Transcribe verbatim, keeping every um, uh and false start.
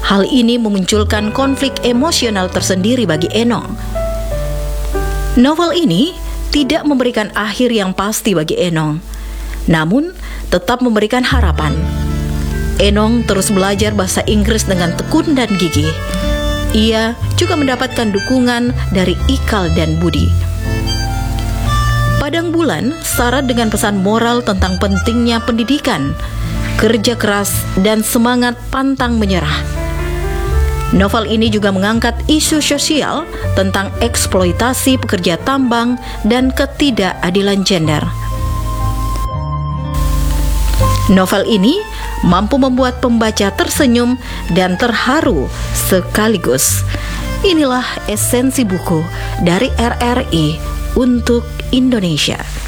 Hal ini memunculkan konflik emosional tersendiri bagi Enong. Novel ini tidak memberikan akhir yang pasti bagi Enong, namun tetap memberikan harapan. Enong terus belajar bahasa Inggris dengan tekun dan gigih. Ia juga mendapatkan dukungan dari Ikal dan Budi. Padang Bulan syarat dengan pesan moral tentang pentingnya pendidikan, kerja keras, dan semangat pantang menyerah. Novel ini juga mengangkat isu sosial tentang eksploitasi pekerja tambang dan ketidakadilan gender. Novel ini mampu membuat pembaca tersenyum dan terharu sekaligus. Inilah esensi buku dari R R I untuk Indonesia.